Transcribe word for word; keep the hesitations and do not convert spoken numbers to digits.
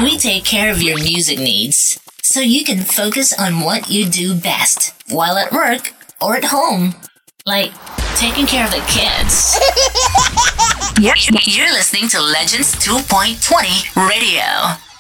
We take care of your music needs so you can focus on what you do best while at work or at home, like taking care of the kids. You're listening to Legends two point twenty Radio.